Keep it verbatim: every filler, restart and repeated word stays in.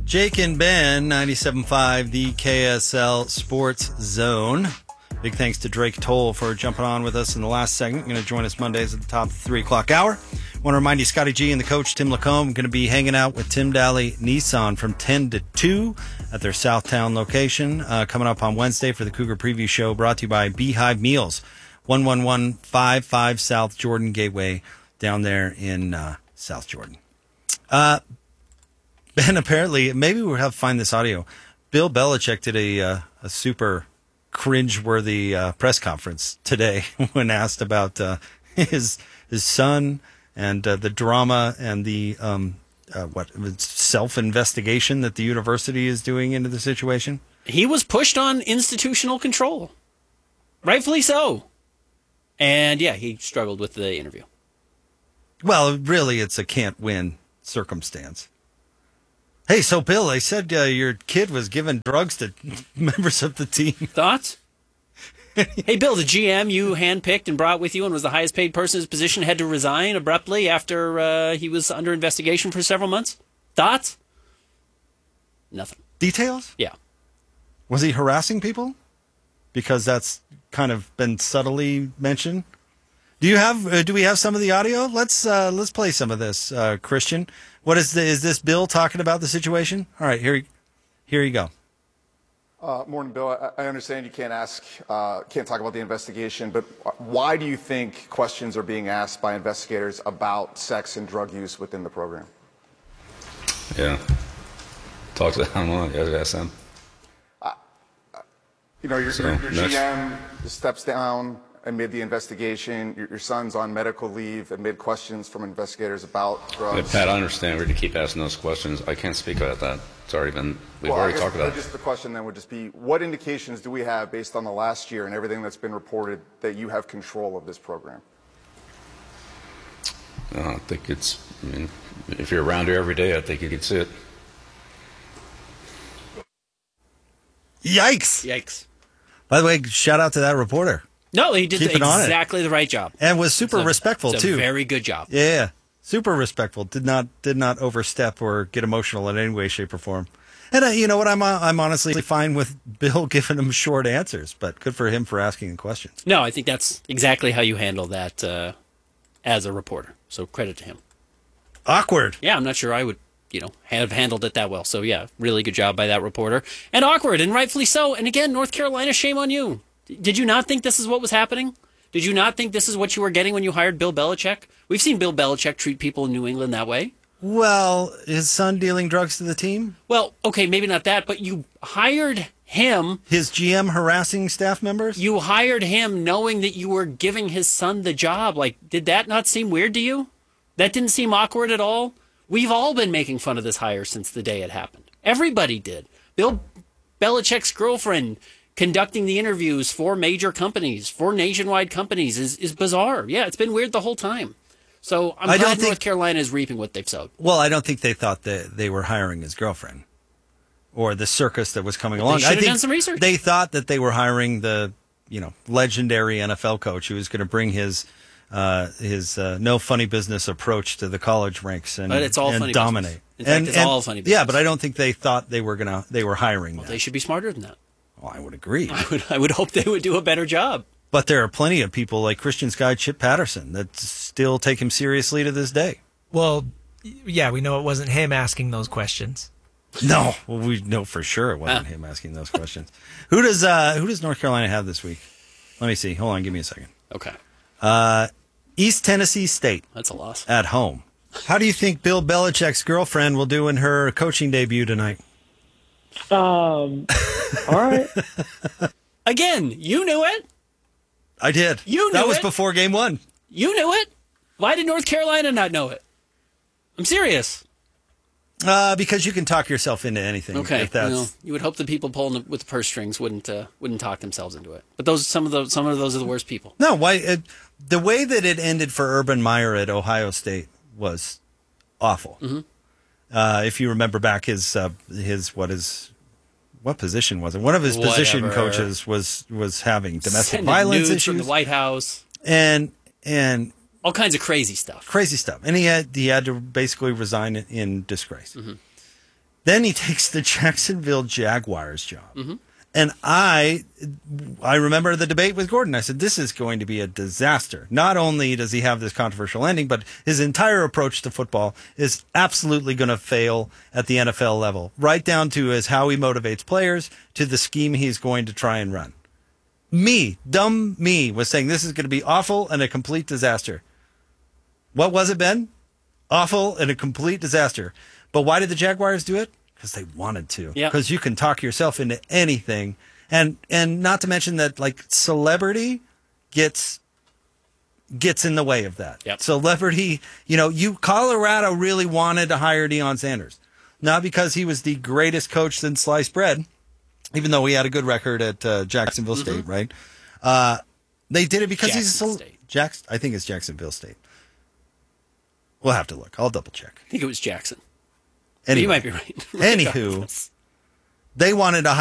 Jake and Ben, ninety-seven point five, the K S L Sports Zone. Big thanks to Drake Toll for jumping on with us in the last segment. Going to join us Mondays at the top of the three o'clock hour. Want to remind you, Scotty G and the coach, Tim Lacombe, going to be hanging out with Tim Daly Nissan from ten to two at their Southtown location. Uh, coming up on Wednesday for the Cougar Preview Show, brought to you by Beehive Meals, one one one five five South Jordan Gateway down there in uh, South Jordan. Uh, Ben, apparently, maybe we'll have to find this audio. Bill Belichick did a, uh, a super cringe-worthy uh, press conference today when asked about uh, his his son and uh, the drama and the um, uh, what self-investigation that the university is doing into the situation. He was pushed on institutional control, rightfully so, and yeah, he struggled with the interview. Well, really, it's a can't-win circumstance. Hey, so Bill, they said uh, your kid was giving drugs to members of the team. Thoughts? Hey, Bill, the G M you handpicked and brought with you and was the highest paid person in his position had to resign abruptly after uh, he was under investigation for several months. Thoughts? Nothing. Details? Yeah. Was he harassing people? Because that's kind of been subtly mentioned. Do you have? Uh, do we have some of the audio? Let's uh, let's play some of this, uh, Christian. What is the, is this Bill talking about the situation? All right, here, here you go. Uh, morning, Bill. I, I understand you can't ask, uh, can't talk about the investigation, but why do you think questions are being asked by investigators about sex and drug use within the program? Yeah, talk to. I don't know. You gotta ask them. Uh, you know, your, So, your, your next. G M steps down amid the investigation. Your, your son's on medical leave amid questions from investigators about Yeah, drugs. Pat, I understand. We're going to keep asking those questions. I can't speak about that. It's already been. We've Well, I already guess talked about it. Just the question then would just be, what indications do we have based on the last year and everything that's been reported that you have control of this program? I don't think it's. I mean, if you're around here every day, I think you could see it. Yikes! Yikes. By the way, shout out to that reporter. No, he did the, Keeping on it. exactly the right job. And was super It's a- respectful it's a too. very good job. Yeah, super respectful. Did not did not overstep or get emotional in any way, shape, or form. And uh, you know what? I'm uh, I'm honestly fine with Bill giving him short answers, but good for him for asking the questions. No, I think that's exactly how you handle that uh, as a reporter. So credit to him. Awkward. Yeah, I'm not sure I would, you know, have handled it that well. So yeah, really good job by that reporter. And awkward, and rightfully so. And again, North Carolina, shame on you. Did you not think this is what was happening? Did you not think this is what you were getting when you hired Bill Belichick? We've seen Bill Belichick treat people in New England that way. Well, his son dealing drugs to the team? Well, okay, maybe not that, but you hired him. His G M harassing staff members? You hired him knowing that you were giving his son the job. Like, did that not seem weird to you? That didn't seem awkward at all? We've all been making fun of this hire since the day it happened. Everybody did. Bill Belichick's girlfriend conducting the interviews for major companies, for nationwide companies, is, is bizarre. Yeah, it's been weird the whole time. So I'm I glad don't think- North Carolina is reaping what they've sowed. Well, I don't think they thought that they were hiring his girlfriend or the circus that was coming along. They I should have think done some research. They thought that they were hiring the, you know, legendary N F L coach who was going to bring his uh, his uh, no funny business approach to the college ranks and, But it's all and funny dominate. business. In fact, and, it's and- all funny Yeah, business. but I don't think they thought they were gonna they were hiring Well, that. they should be smarter than that. Well, I would agree. I would, I would hope they would do a better job. But there are plenty of people like Christian's guy Chip Patterson that still take him seriously to this day. Well, yeah, we know it wasn't him asking those questions. No, well, we know for sure it wasn't him asking those questions. Who does uh, who does North Carolina have this week? Let me see. Hold on, give me a second. Okay. Uh, East Tennessee State That's a loss. at home. How do you think Bill Belichick's girlfriend will do in her coaching debut tonight? Um, all right. Again, you knew it. I did. You That knew was it. before game one. You knew it. Why did North Carolina not know it? I'm serious. Uh, because you can talk yourself into anything. Okay, If that's, you, know, you would hope the people pulling the, with the purse strings wouldn't uh, wouldn't talk themselves into it. But those some of those some of those are the worst people. No, why? It, the way that it ended for Urban Meyer at Ohio State was awful. Mm-hmm. Uh, if you remember back, his uh, his what is what position was it? One of his position Whatever. coaches was was having domestic Sending violence nudes issues from the White House, and and all kinds of crazy stuff. crazy stuff. And he had he had to basically resign in disgrace. Mm-hmm. Then he takes the Jacksonville Jaguars job. Mm-hmm. And I I remember the debate with Gordon. I said, this is going to be a disaster. Not only does he have this controversial ending, but his entire approach to football is absolutely going to fail at the N F L level, right down to his how he motivates players to the scheme he's going to try and run. Me, dumb me, was saying this is going to be awful and a complete disaster. What was it, Ben? Awful and a complete disaster. But why did the Jaguars do it? Because they wanted to. Yeah. Because you can talk yourself into anything. And and not to mention that, like, celebrity gets gets in the way of that. Yep. Celebrity, you know, you Colorado really wanted to hire Deion Sanders. Not because he was the greatest coach since sliced bread, even though he had a good record at uh, Jacksonville Mm-hmm. State, right? Uh, they did it because he's a Jackson cel- State. Jackson. I think it's Jacksonville State. We'll have to look. I'll double check. I think it was Jackson. Anyway, You might be right. Anywho, they wanted to